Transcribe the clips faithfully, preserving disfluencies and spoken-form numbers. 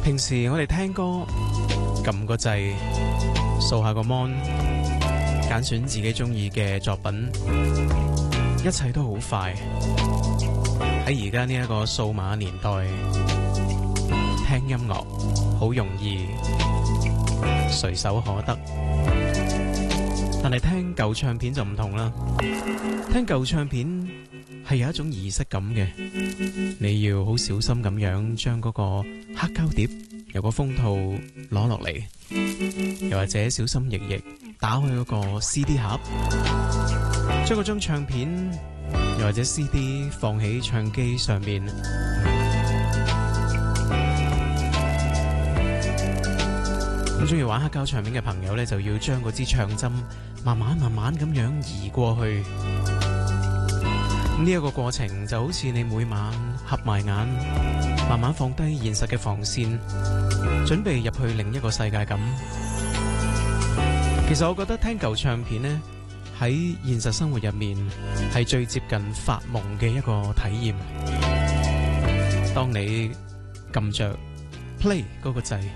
平時我哋聽歌，撳個掣，掃下個 mon，揀選自己中意嘅作品，一切都好快。喺而家呢一個數碼年代，聽音樂好容易，隨手可得。但係聽舊唱片就唔同啦，聽舊唱片係有一種儀式感嘅，你要好小心咁樣將嗰個黑膠碟由個封套攞落嚟，又或者小心翼翼打開嗰個 C D 盒，將嗰張唱片又或者 C D 放喺唱機上面。咁中意玩黑膠唱片嘅朋友呢，就要將嗰支唱針慢慢慢慢咁樣移過去。呢一個過程就好似你每晚合埋眼，慢慢放低現實嘅防線，準備入去另一個世界咁。其實我覺得聽舊唱片呢，喺現實生活入面係最接近發夢嘅一個體驗。當你撳着 play 嗰個掣，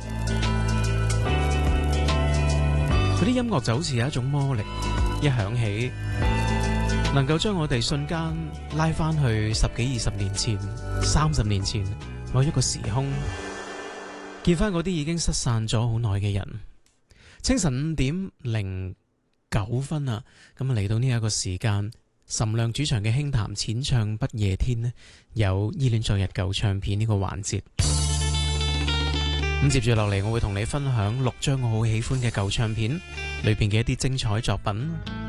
嗰啲音樂就好似有一種魔力，一響起能夠將我哋瞬間拉翻去十幾二十年前、三十年前某一個時空，見翻嗰啲已經失散咗好耐嘅人。清晨五點零九分啊，咁啊嚟到呢一個時間，岑亮主場嘅輕談淺唱不夜天呢，有依戀昨日舊唱片呢個環節。咁接住落嚟，我會同你分享六張我好喜歡嘅舊唱片裏邊嘅一啲精彩作品。